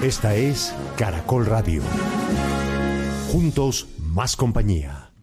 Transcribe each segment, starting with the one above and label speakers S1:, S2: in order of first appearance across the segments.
S1: Esta es Caracol Radio. Juntos, más compañía.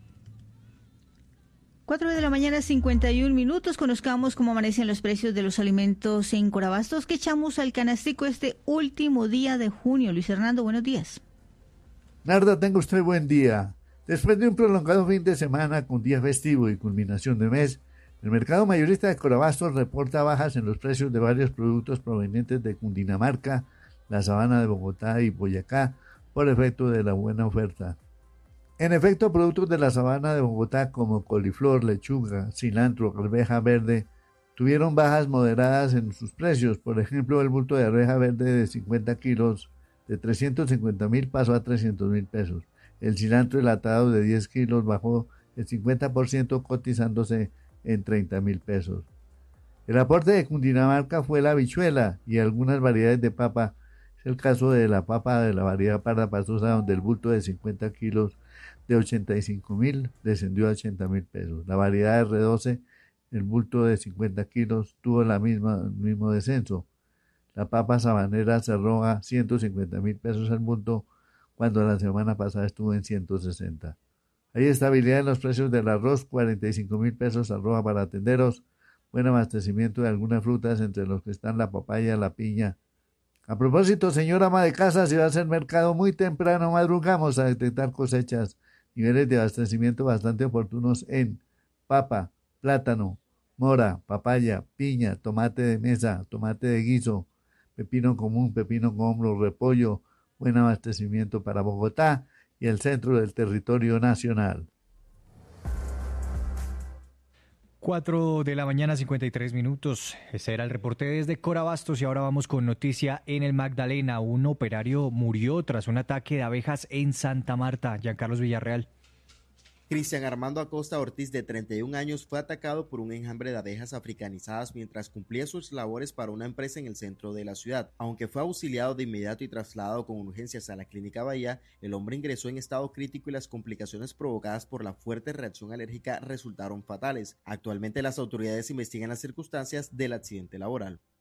S2: 4 de la mañana, 51 minutos. Conozcamos cómo amanecen los precios de los alimentos en Corabastos, que echamos al canastico este último día de junio. Luis Hernando, buenos días.
S3: Narda, tenga usted buen día. Después de un prolongado fin de semana con día festivo y culminación de mes, el mercado mayorista de Corabastos reporta bajas en los precios de varios productos provenientes de Cundinamarca, la Sabana de Bogotá y Boyacá, por efecto de la buena oferta. En efecto, productos de la Sabana de Bogotá como coliflor, lechuga, cilantro, arveja verde, tuvieron bajas moderadas en sus precios. Por ejemplo, el bulto de arveja verde de 50 kilos de 350.000 pasó a 300.000 pesos. El cilantro enlatado de 10 kilos bajó el 50%, cotizándose en 30.000 pesos. El aporte de Cundinamarca fue la habichuela y algunas variedades de papa. Es el caso de la papa de la variedad parda pastosa, donde el bulto de 50 kilos de 85.000 descendió a 80.000 pesos. La variedad R12, el bulto de 50 kilos, tuvo el mismo descenso. La papa sabanera cerró a 150.000 pesos el bulto, cuando la semana pasada estuvo en 160. Hay estabilidad en los precios del arroz, 45.000 pesos arroba para tenderos. Buen abastecimiento de algunas frutas, entre los que están la papaya, la piña. A propósito, señora ama de casa, si va a hacer mercado muy temprano, madrugamos a detectar cosechas, niveles de abastecimiento bastante oportunos en papa, plátano, mora, papaya, piña, tomate de mesa, tomate de guiso, pepino común, pepino con hombro, repollo, buen abastecimiento para Bogotá y el centro del territorio nacional.
S4: 4 de la mañana, 53 minutos. Ese era el reporte desde Corabastos y ahora vamos con noticia en el Magdalena. Un operario murió tras un ataque de abejas en Santa Marta. Giancarlos Villarreal.
S5: Cristian Armando Acosta Ortiz, de 31 años, fue atacado por un enjambre de abejas africanizadas mientras cumplía sus labores para una empresa en el centro de la ciudad. Aunque fue auxiliado de inmediato y trasladado con urgencias a la Clínica Bahía, el hombre ingresó en estado crítico y las complicaciones provocadas por la fuerte reacción alérgica resultaron fatales. Actualmente las autoridades investigan las circunstancias del accidente laboral.